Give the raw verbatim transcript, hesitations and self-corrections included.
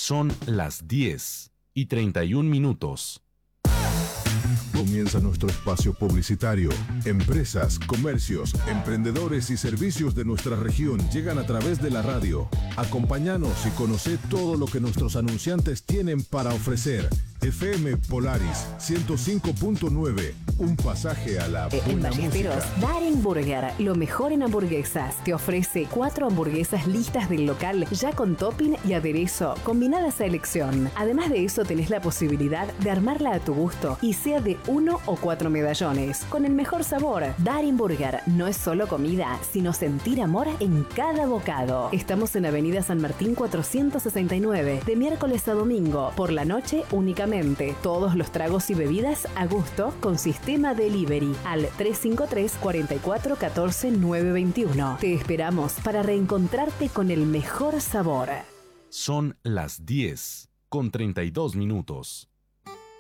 Son las diez y treinta y un minutos. Comienza nuestro espacio publicitario. Empresas, comercios, emprendedores y servicios de nuestra región llegan a través de la radio. Acompáñanos y conoce todo lo que nuestros anunciantes tienen para ofrecer. F M Polaris ciento cinco punto nueve. Un pasaje a la En buena Ballesteros, música. Daring Burger, lo mejor en hamburguesas. Te ofrece cuatro hamburguesas listas del local, ya con topping y aderezo, combinadas a elección. Además de eso, tenés la posibilidad de armarla a tu gusto y sea de uno o cuatro medallones, con el mejor sabor. Daring Burger no es solo comida, sino sentir amor en cada bocado. Estamos en Avenida San Martín cuatrocientos sesenta y nueve, de miércoles a domingo, por la noche únicamente. Todos los tragos y bebidas a gusto con sistema delivery al tres cinco tres, cuatro cuatro uno cuatro, nueve dos uno. Te esperamos para reencontrarte con el mejor sabor. Son las diez con treinta y dos minutos.